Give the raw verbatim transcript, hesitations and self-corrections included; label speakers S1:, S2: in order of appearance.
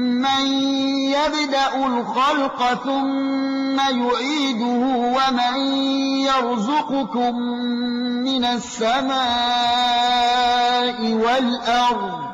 S1: مَّن يَبْدَأُ الْخَلْقَ ثُمَّ يُعِيدُهُ وَمَن يَرْزُقُكُم مِّنَ السَّمَاءِ وَالْأَرْضِ